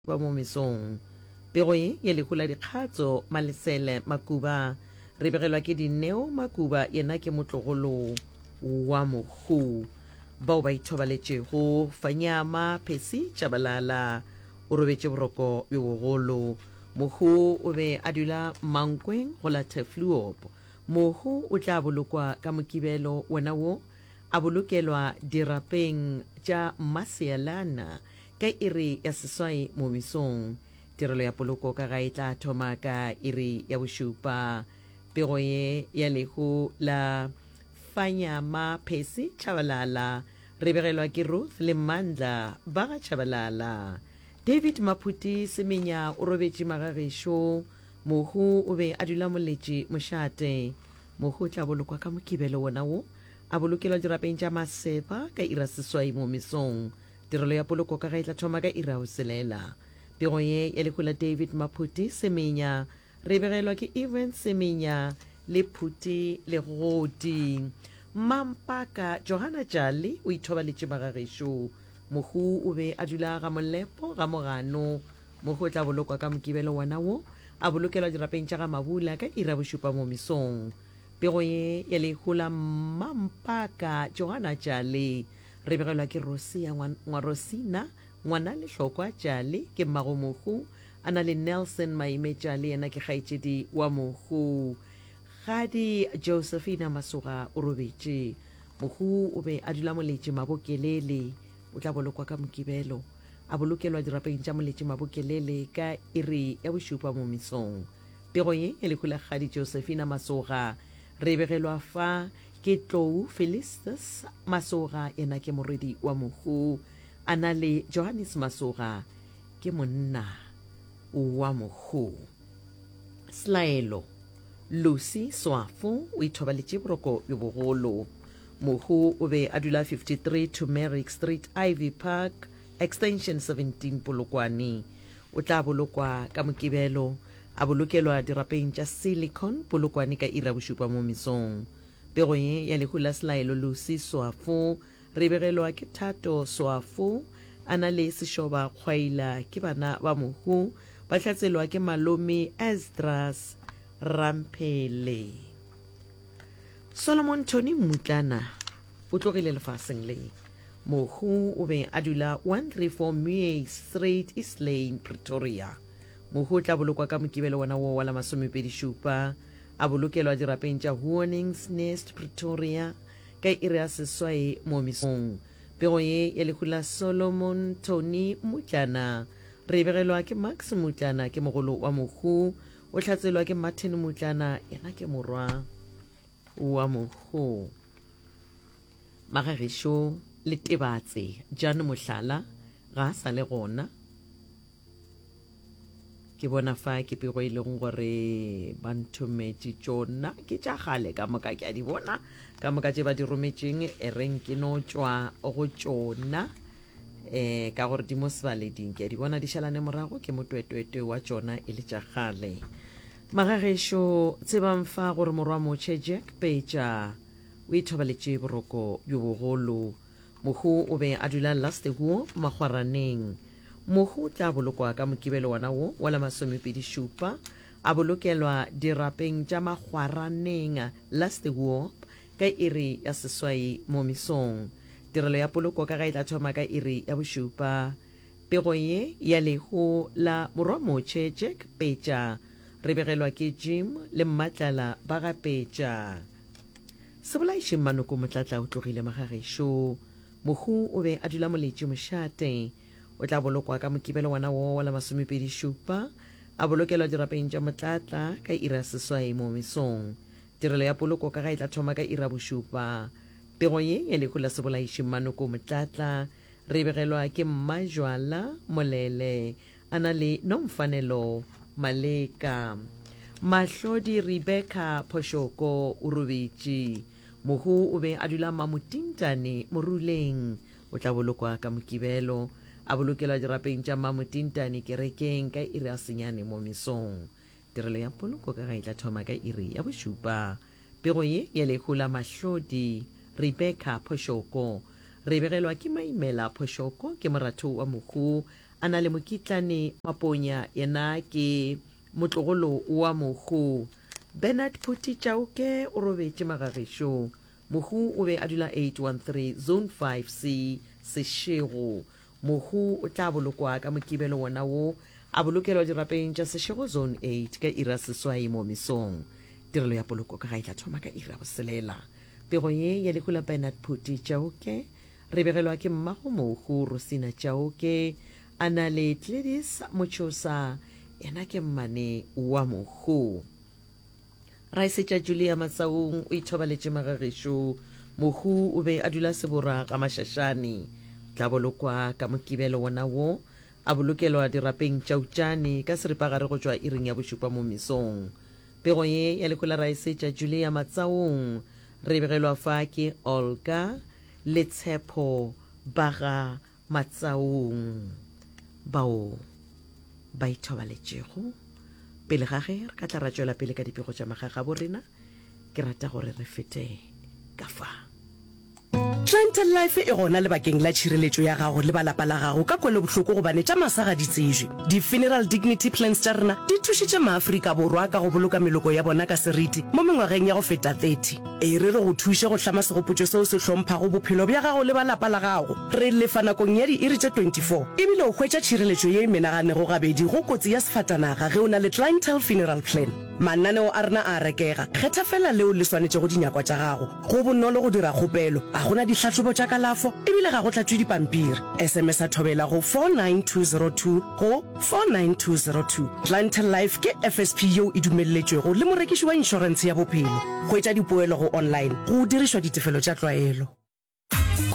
ba mo mesong pego ye ye lekgola dikgatso malesele Makuba re begelwa ke Dineo Makuba yena ke motlogolo wa mohu bao ba ithobaletšego Fanyama Phesi Chabalala o robetše boroko bjo bogolo mohu o be a dula Mankweng go la Tefluop mohu o tla bolokwa ka mokibelo wona wo a bolokelwa dirapeng tša Masialana ka iri ya seswai mo misong tirelo ya poloko ka ga e tla thoma ka iri ya bošupa pego ye ya lehu la Fanyama Phesi Chabalala re begelwa ke Ruth le Mandla ba ga Chabalala David Maphuti Semenya o robetše magagešo mohu o be a dula moletše mošate mohu tla bolokwa ka mokibelo wona wo a bolokelwa dirapeng tša Maseba ka ira seswai mo mesong tirelo ya poloko ka ga e tla thoma ka ira o selela pego ye ya lekgola David Maphuti Semenya re begelwa ke Evan Semenya le Phuti le Godi Mampaka Johanna Jali o ithobaletše magagešo mohu o be a dula ga Molepo ga Mogano mohu o tla bolokwa ka mokibelo wona wo a bolokelwa dirapeng tša ga Mabula ka ira bošupa mo mesong pego ye ya lekgola Mampaka Johanna Jali re begelwa ke Rosina ngwana lehlokwa Jali ke mmago mohu a na le Nelson Maime Jali yena ke kgaetšedi wa mohu Gadi Josephina Masoga o robetše mohu o be a dula moletše Mabokelele o tla bolokwa ka mokibelo a bolokelwa dirapeng tša moletše Mabokelele ka iri ya bošupa mo mesong pego ye e lekgola Gadi Josephina Masoga re begelwa fa ke Tlou Felistus Masoga yena ke moredi wa mohu a na le Johannes Masoga ke monna wa mohu Slaelo Lucy Swafo o ithobaletše boroko bjo bogolo mohu o be a dula 53 Turmeric Street Ivy Park extension 17 Polokwane o tla bolokwa ka mokibelo a bolokelwa dirapeng tša Silicon Polokwane ka ira bošupa mo mesong pego ye ya lehu la Slaelo Lucy Swafo re begelwa ke Thato Swafo a na le sešoba kgwaila ke bana ba mohu ba hlatselwa ke Malome Esdras Rampele Solomon Tony Mutlana o tlogile lefaseng le mohu o be a dula 134 Muir Street East Lane Pretoria mohu o tla bolokwa ka mokibelo wona wo wa la masomepedi-šupa a bolokelwa dirapeng tša Warnings Nest Pretoria ka iri ya seswai mo mesong pego ye ya lehu la Solomon Tony Mutlana re begelwa ke Max Mutlana ke mogolo wa mohu o hlatselwa ke Martin Mutlana yena ke morwa wa mohu magagešo le Tebatse Jan Mohlala ga a sa le gona ke bona fa ke pego e leng gore ba nthometše tšona ke tša gale ka moka ke a di bona ka moka tše ba di rometšeng reng ke no tšwa go tšona ka gore di mo sebaleding ke a di bona di šalane morago ke motwetwetwe wa tšona e le tša gale magagešo tsebang fa gore morwa motšhe Jack Peja o ithobaletše boroko bjo bogolo mohu o be a dula Lastehuo Makgwaraneng mohu tla bolokwa ka mokibelo wana wo wa la masomepedi-šupa a bolokelwa dirapeng tša Makgwaraneng Lastehuo ka iri ya seswai mo mesong tirelo ya poloko ka ga e tla thoma ka iri ya bošupa pego ye ya lehu la morwa motšhe Jack Peja re begelwa ke Jim le Mmatlala ba ga Peja sebolaiši Mmanoko Motlatla o tlogile magagešo mohu o be a dula moletše mošate o tla bolokwa ka mokibelo wana wo wa la masomepedi-šupa a bolokelwa dirapeng tša Motlatla ka ira seswai mo mesong tirelo ya poloko ka ga e tla thoma ka ira bošupa pego ye ya lehu la sebolaiši Mmanoko Motlatla re begelwa ke Mmajwala Molele a na le Nomfanelo Maleka Mahlodi Rebecca Poshoko o robetše mohu o be a dula Mamotintane Moruleng o tla bolokwa ka mokibelo a bolokelwa dirapeng tša Mamotintane kerekeng ka iri ya senyane mo mesong tirelo ya poloko ka ga e tla thoma ka iri ya bošupa pego ye ya lehu la Mahlodi Rebecca Poshoko re begelwa ke Maimela Poshoko ke moratho wa mohu a na le mokitlane maponya yena ke motlogolo wa mohu Bernard Phuti Chauke o robetse magagesho mohu o be a dula 813 zone 5C Seshego mohu o tla bolokwa ka mokibelo wona wo a bolokelwa dirapeng tša Seshego zone 8 ka ira seswai mo mesong tirelo ya poloko ka ga e tla thoma ka ira boselela pego ye ya lekula Bernard Phuti Chauke re begelwa ke mmago mohu Rosina Chauke a na le Gladys Mochosa yena ke mmane wa mohu Raisetša Julia Matsaung o ithobaletše magagesho mohu o be a dula sebora ga mašašane tla bolokwa ka mokibelo wona wo a bolokelwa dirapeng tšautšane ka seripagare go tšwa iring ya bošupa mo mesong pego ye ya lekola Raisetša Julia Matsaung re begelwa fa ke Olga le Tshepo baga Matsaung bao ba ithobaletšego pele ga ge re ka tla ra tšwela pele ka dipego tša magaga borena ke rata gore re fete ka fa Clientele Life e gona lebakeng la tšhireletšo ya gago le balapa la gago ka kwele bohloko gobane tša masaga di tsejwe di-funeral dignity plans tša rena di thušitše maafrika borwa ka go boloka meloko ya bona ka seriti mo mengwageng ya go feta 30 e re go thuše go hlama segopotšo seo se hlomphago bophelo bja gago le balapa la gago re lefa nakong ya diiri tše 24 ebile o hwetša tšhireletšo ye e menaganego gabedi go kotsi ya sefatanaga ge o na le clientele funeral plan mananeo a rena a rekega kgetha fela leo le swanetše go dinyakwa tša gago go bonolo go dira kgopelo a gona ditlhatlhobo tša kalafo ebile ga go tlatšwe dipampiri SMS a thobela go 49202 go 49202 Clientele Life ke FSP yeo e dumelletšwego le morekiši wa inšorense ya bophelo go etša dipoelo go online go dirišwa ditefelo tša tlwaelo